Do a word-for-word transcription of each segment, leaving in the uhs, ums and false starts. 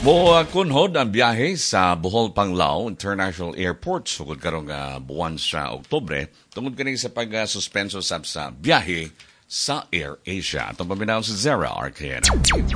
Mokunhod ang biyahe sa Bohol Panglao International Airport sugod karong uh, buwan sa Oktubre tungod kani sa pag-suspenso sab sa biyahe sa AirAsia. Atong paminaw si Zara Arcana.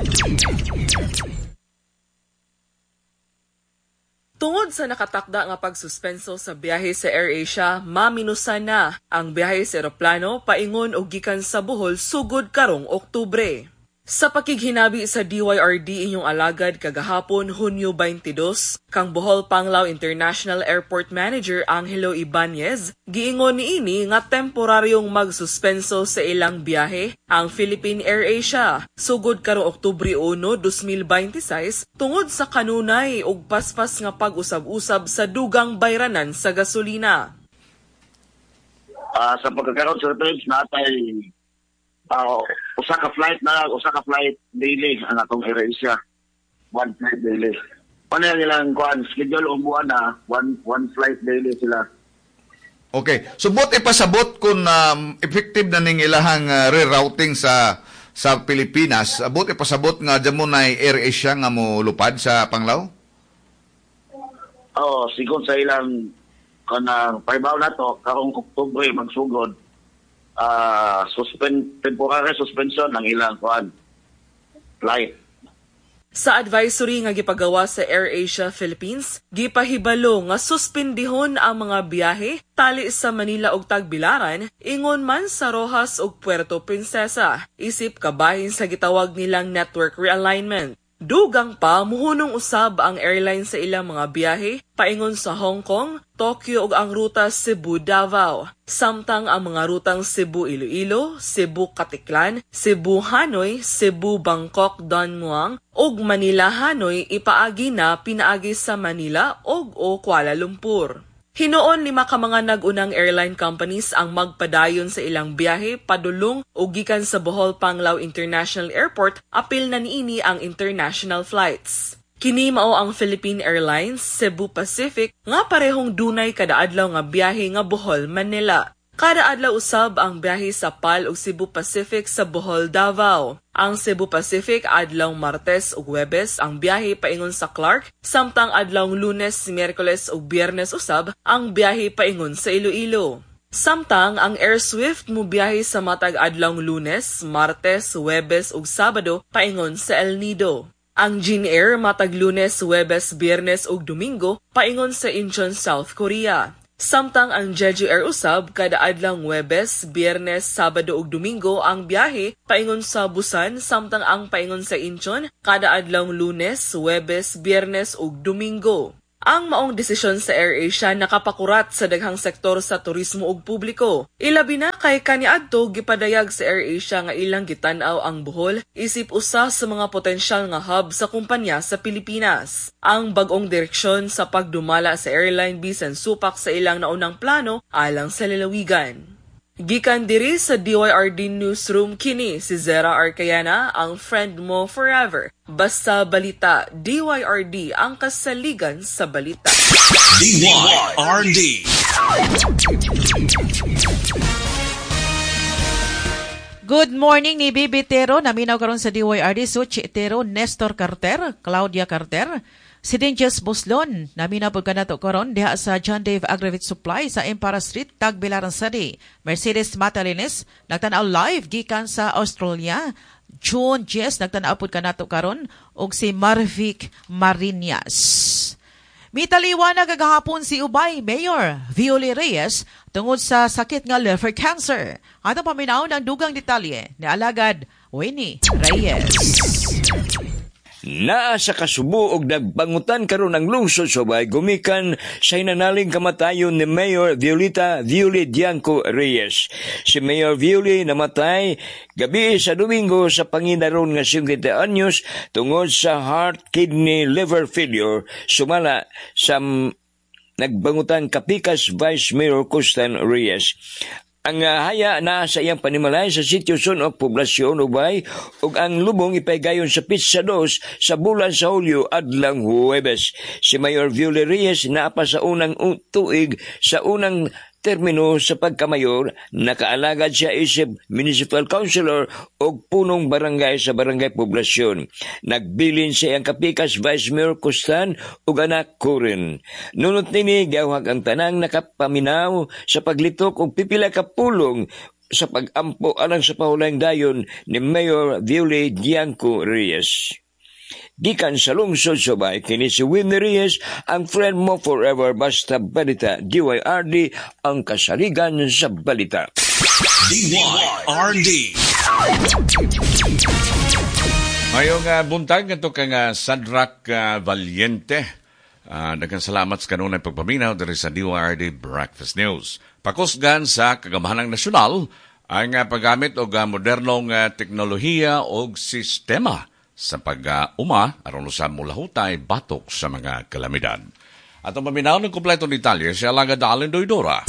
Tungod sa nakatakda nga pagsuspenso sa biyahe sa AirAsia, maminusan na ang biyahe sa eroplano paingon og gikan sa Bohol sugod karong Oktubre. Sa pakighinabi sa D Y R D inyong alagad kagahapon Hunyo twenty-dos, kang Bohol Panglao International Airport Manager Angelo Ibanez, giingon niini nga temporaryong magsuspenso sa ilang biyahe ang Philippine AirAsia sugod karong Oktubre one, twenty twenty-six tungod sa kanunay ug paspas nga pag-usab-usab sa dugang bayranan sa gasolina. Uh, sa pagkakaroon sa Philippines natay Uh, usa ka flight na usa ka flight daily ang atong AirAsia, one flight daily. Ano yung ilang kuan schedule umuan na one one flight daily sila. Okay, so bot ipasabot kung um, effective na ning ilahang uh, rerouting sa sa Pilipinas, bot ipasabot nga damo na AirAsia nga mo lupad sa Panglao? Oh, sigon sa ilang kanang paybaw na to karong Oktubre magsugod. Uh, suspend temporary suspension ng ilang kuan flight. Sa advisory nga gipagawa sa AirAsia Philippines, gipahibalo nga suspendihon ang mga biyahe tali sa Manila ug Tagbilaran ingon man sa Rojas ug Puerto Princesa isip kabahin sa gitawag nilang network realignment. Dugang pa muhunong usab ang airline sa ilang mga biyahe paingon sa Hong Kong, Tokyo ug ang ruta Cebu-Davao. Samtang ang mga rutang Cebu-Iloilo, Cebu-Katiklan, Cebu-Hanoi, Cebu-Bangkok-Don Muang ug Manila-Hanoi ipaagi na pinaagi sa Manila ug o Kuala Lumpur. Hinoon lima ka mga nag-unang airline companies ang magpadayon sa ilang biyahe padulong o gikan sa Bohol Panglao International Airport apil na niini ang international flights. Kini mao ang Philippine Airlines, Cebu Pacific nga parehong dunay kada adlaw nga biyahe nga Bohol Manila. Kada adlaw usab ang biyahe sa P A L ug Cebu Pacific sa Bohol Davao. Ang Cebu Pacific adlaw Martes ug Huwebes ang biyahe paingon sa Clark, samtang adlaw Lunes, Miyerkules ug Biyernes usab ang biyahe paingon sa Iloilo. Samtang ang Air Swift mo biyahe sa matag adlaw Lunes, Martes, Huwebes ug Sabado paingon sa El Nido. Ang Jin Air matag Lunes, Huwebes, Biyernes ug Domingo paingon sa Incheon, South Korea. Samtang ang Jeju Air usab kada adlaw Huwebes, Biyernes, Sabado ug Domingo ang biyahe paingon sa Busan, samtang ang paingon sa Incheon kada adlaw Lunes, Huwebes, Biyernes ug Domingo. Ang maong desisyon sa AirAsia nakapakurat sa daghang sektor sa turismo ug publiko. Ilabi na kay kaniadto gipadayag sa AirAsia nga ilang gitan-aw ang Bohol isip usa sa mga potensyal nga hub sa kumpanya sa Pilipinas. Ang bag-ong direksyon sa pagdumala sa airline bisan supak sa ilang naunang plano alang sa lalawigan. Gikan diri sa D Y R D Newsroom kini si Zara Arcayana, ang friend mo forever. Basta balita, D Y R D ang kasaligan sa balita. D Y R D. Good morning ni Bibi Tero, naminaw karon sa D Y R D, Suchi Tero, Nestor Carter, Claudia Carter, si Dinges Buslon, naminaw po ka na to karon diha sa John Dave Aggregate Supply sa Empara Street, Tagbilaran City. Mercedes Matalines, nagtanaw live gikan sa Australia. June Jess, nagtanaw po ka na to karon, og si Marvic Marinas. Mitaliwa na kagahapon si Ubay Mayor Violi Reyes tungod sa sakit nga liver cancer. Ato paminaw ng dugang detalye ni Alagad Winnie Reyes. Naa sa kasubo og nagbangutan karon ang lungsod Subay gumikan sa inanaling kamatayon ni Mayor Violeta Violi Dianco Reyes. Si Mayor Violi namatay gabi sa Domingo sa panginaron nga fifty anyos tungod sa heart, kidney, liver failure sumala sa nagbangutan kapikas Vice Mayor Costan Reyes. Ang uh, haya na sa iyang panimalay sa sitwasyon o poblasyon ubay ug ang lubong ipaygayon sa Pizza dos sa bulan sa Hulyo adlang Huwebes. Si Mayor Violi Reyes naapa sa unang tuig sa unang termino sa pagkamayor, nakaalagad siya isip municipal councilor o punong barangay sa barangay poblasyon. Nagbilin siya ang kapikas Vice Mayor Costan o anak Corin. Nunot nini, gawag ang tanang nakapaminaw sa paglitok o pipila kapulong sa pag-ampo alang sa pahulayang dayon ni Mayor Viole Dianco Reyes. Gikan sa lungsod Subay, kini si Winnie Reyes, ang friend mo forever, basta balita. D Y R D, ang kasaligan sa balita. D Y R D. Mayong uh, buntag ito kang uh, Sadrak uh, Valiente. Uh, Daghang salamat sa kanunay pagpaminaw dari sa D Y R D Breakfast News. Pakusgan sa kagamahanang nasyonal ang uh, paggamit og uh, modernong uh, teknolohiya o sistema sa pag-uma aron sa mulahutay batok sa mga kalamidad. At ang paminaw ng kumpletong detalye si Alagad Allen Doidora.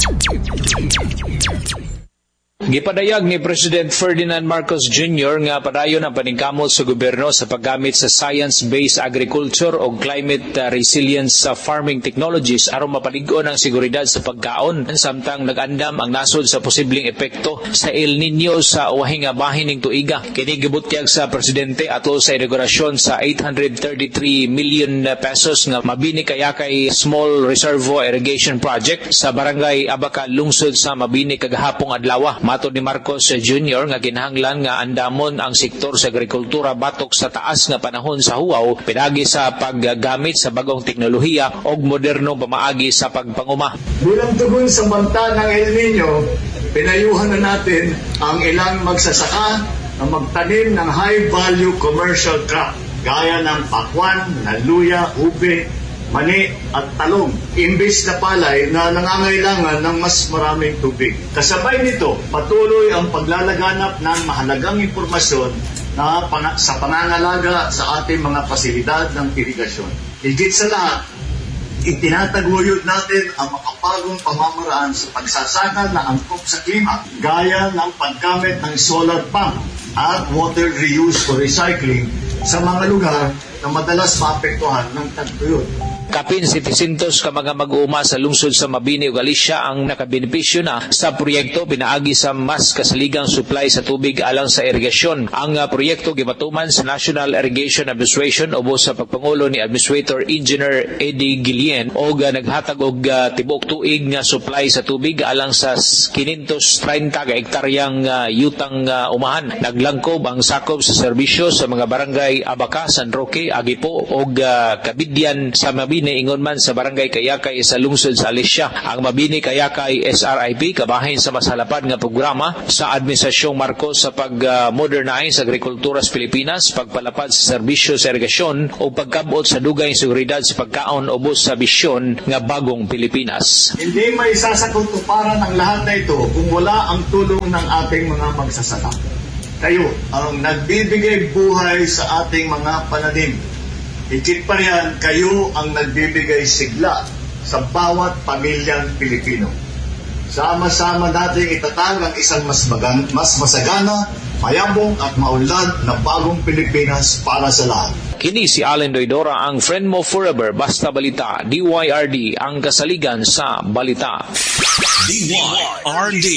Gipadayag ni President Ferdinand Marcos Junior nga padayon ang paningkamot sa gobyerno sa paggamit sa science-based agriculture o climate uh, resilience uh, farming technologies aron mapalig-on ang seguridad sa pagkaon samtang nag-andam ang nasod sa posibleng epekto sa El Nino sa uwahing bahin ning tuiga. Kini gibutyag sa presidente atol sa inaugurasyon sa eight hundred thirty-three million pesos nga Mabini Kayakay Small Reservoir Irrigation Project sa barangay Abaca, lungsod sa Mabini kagahapong adlaw. Matod ni Marcos Junior nga kinahanglan nga andamon ang sektor sa agrikultura batok sa taas nga panahon sa huwaw pinagi sa paggamit sa bagong teknolohiya o modernong pamaagi sa pagpanguma. Bilang tugon sa banta ng El Nino, pinayuhan na natin ang ilang magsasaka na magtanim ng high-value commercial crop gaya ng pakwan, naluya, ube, mani at talong, imbis na palay na nangangailangan ng mas maraming tubig. Kasabay nito, patuloy ang paglalaganap ng mahalagang impormasyon na pana- sa pangangalaga sa ating mga pasilidad ng irigasyon. Higit sa lahat, itinataguyod natin ang makapagong pamamaraan sa pagsasaka na angkop sa klima, gaya ng paggamit ng solar pump at water reuse or recycling sa mga lugar na madalas maapektuhan ng tagtuyot. Kapin setecientos ka mga mag-uuma sa lungsod sa Mabini ug Galicia ang nakabenepisyo na sa proyekto pinaagi sa mas kasaligang supply sa tubig alang sa irigasyon. Ang uh, proyekto gibatuman sa National Irrigation Administration ubos sa pagpangulo ni Administrator Engineer Eddie Guillen og uh, naghatag og uh, tibok tuig nga supply sa tubig alang sa five hundred thirty ka hektaryang uh, yutang uh, umahan. Naglangkob ang sakop sa serbisyo sa mga barangay Abaca, San Roque, Agipo og uh, Kabidyan sa Mabini ingon man sa barangay Kayakay sa lungsod sa Alicia. Ang Mabini Kayakay S R I P kabahin sa masalapad nga programa sa Administrasyong Marcos sa pag-modernize uh, agrikultura sa Pilipinas, pagpalapad sa serbisyo sa irigasyon o pagkabot sa dugay seguridad sa pagkaon ubos sa bisyon nga bagong Pilipinas. Hindi may sasakutuparan ang lahat na ito kung wala ang tulong ng ating mga magsasaka. Kayo ang nagbibigay buhay sa ating mga pananim. Higit pa riyan, kayo ang nagbibigay sigla sa bawat pamilyang Pilipino. Sama-sama natin itatag ang isang mas, magan, mas masagana, mayabong at maunlad na bagong Pilipinas para sa lahat. Kini si Allen Doidora, ang friend mo forever, basta balita. D Y R D, ang kasaligan sa balita. D Y R D.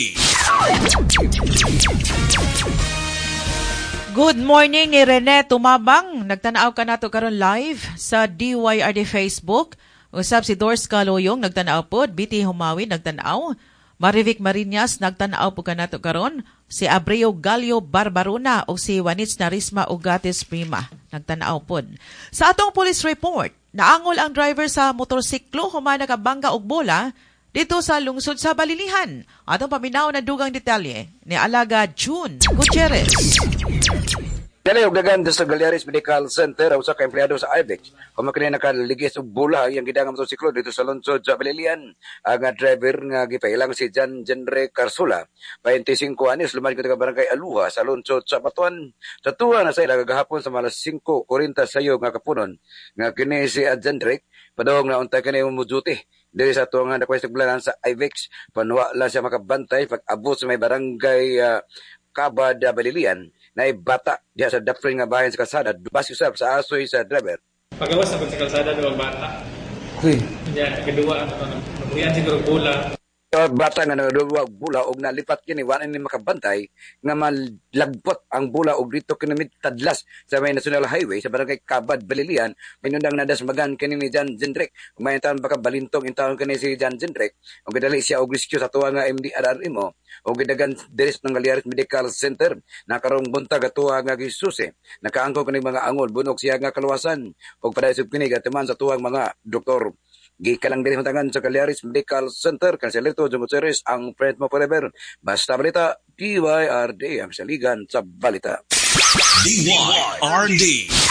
Good morning ni Rene Tumabang. Nagtanaw ka nato karon live sa D Y R D Facebook. Usab si Dors Kaloyong nagtanaw pod, B T Humawi nagtanaw, Marivic Marinas nagtanaw po ka nato karon, si Abreu Galio Barbaruna o si Wanitz Narisma Ugates Prima nagtanaw pod. Sa atong police report, naangol ang driver sa motorsiklo humana ka bangga og bola dito sa lungsod sa Balilihan. Atong paminaw na dugang detalye ni Alaga June Gutierrez. Dali og dagan sa Galeries Medical Center ang usa ka empleyado sa I V E X. Kung makini nakaligis og bola ang gidangang motorsiklo dito sa lungsod sa Balilihan. Ang driver nga gipailang si Jan Jenre Carsula, twenty-five anyos, lumad ka barangay Aluha sa lungsod sa Batuan. Sa tuwa na sa ila gahapon sa alas five forty sayo nga kapunon nga kini si Jenre padong na untay kani mo duty diri sa tuwa nga nakwes bulanan sa I V E X. Panwa la siya makabantay pag abot sa may barangay uh, Kabad Balilihan na bata diya sa dapring nga bahin sa kalsada, bas usab sa asoy sa driver. Pagawas na sa kalsada ng bata. Uy. Diya, kedua, nabuyan siguro bola. bata nga nagaduwa bula og nalipat kini wa ni makabantay nga malagpot ang bula og dito kini tadlas sa may national highway sa barangay Kabad Balilian minundang nadasmagan kini ni John Jendrek may taon baka balintong intawon kini si John Jendrek og gidali siya og rescue sa tuwa nga M D R R mo og gidagan diris ng Galiares Medical Center nakarong buntag atuwa nga gisusi nakaangko kini mga angol bunog siya nga kaluwasan og padaisog kini gatuman sa tuwang mga doktor. Gikalang din tangan sa Galiares Medical Center, Kanselito Jumuteres, ang friend mo forever. Basta balita, D Y R D, ang saligan sa balita. D Y R D.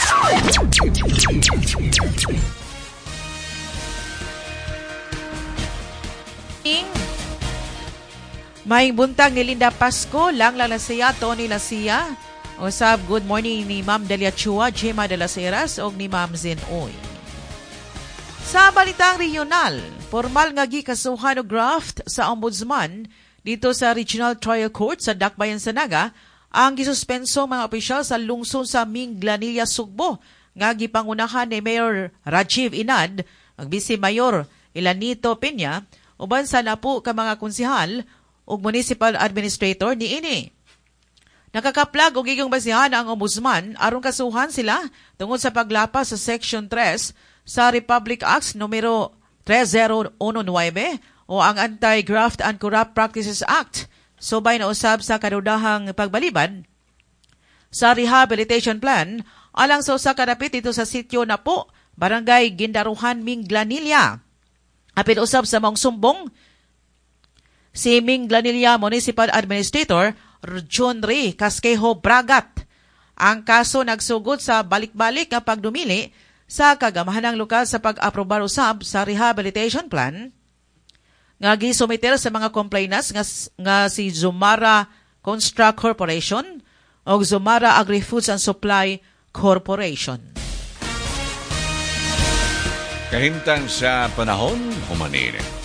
May buntag ni Linda Pasco, lang lang na siya, Tony Lasia. Usab, good morning ni Ma'am Delia Chua, Gemma de las Heras, o ni Ma'am Zen Oy. Sa balitang regional, formal nga gikasuhan og graft sa ombudsman dito sa Regional Trial Court sa Dakbayan sa Naga ang gisuspenso mga opisyal sa lungsod sa Minglanilla, Sugbo nga gipangunahan ni Mayor Rajiv Inad, ang Vice Mayor Elanito Peña, uban sa napo ka mga konsehal ug municipal administrator niini. Nakakaplag og igong basihan ang ombudsman aron kasuhan sila tungod sa paglapas sa Section three sa Republic Acts numero three thousand nineteen o ang Anti-Graft and Corrupt Practices Act, subay na usab sa kadudahang pagbaliban sa rehabilitation plan alang sa usa ka dapit dito sa sitio na po, Barangay Gindaruhan, Minglanilla. Apil usab sa mong sumbong si Minglanilla Municipal Administrator John Ray Casquejo Bragat. Ang kaso nagsugod sa balik-balik nga pagdumili sa kagamahanang lokal sa pag-aprobar usab sa rehabilitation plan nga gisumiter sa mga complainants nga, nga si Zumara Construct Corporation o Zumara Agri-Foods and Supply Corporation. Kahimtang sa panahon, humanin.